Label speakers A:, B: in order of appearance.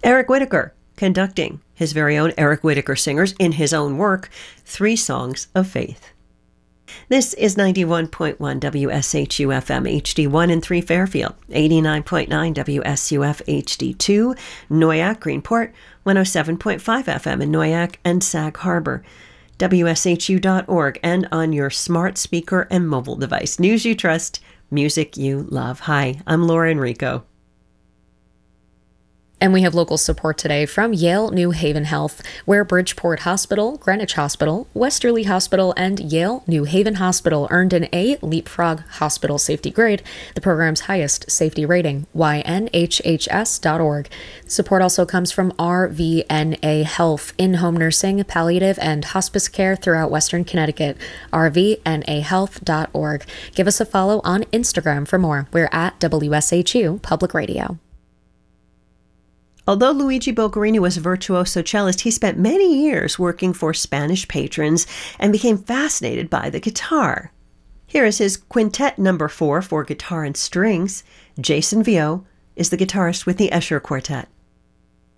A: Eric Whitacre conducting his very own Eric Whitacre Singers in his own work, 3 Songs of Faith. This is 91.1 WSHU FM HD1 in 3 Fairfield, 89.9 WSUF HD2, Noyak, Greenport, 107.5 FM in Noyak and Sag Harbor, WSHU.org, and on your smart speaker and mobile device. News you trust, music you love. Hi, I'm Laura Enrico.
B: And we have local support today from Yale New Haven Health, where Bridgeport Hospital, Greenwich Hospital, Westerly Hospital, and Yale New Haven Hospital earned an A Leapfrog Hospital Safety Grade, the program's highest safety rating, ynhhs.org. Support also comes from RVNA Health, in-home nursing, palliative, and hospice care throughout Western Connecticut, rvnahealth.org. Give us a follow on Instagram for more. We're at WSHU Public Radio.
A: Although Luigi Boccherini was a virtuoso cellist, he spent many years working for Spanish patrons and became fascinated by the guitar. Here is his Quintet No. 4 for guitar and strings. Jason Vio is the guitarist with the Escher Quartet.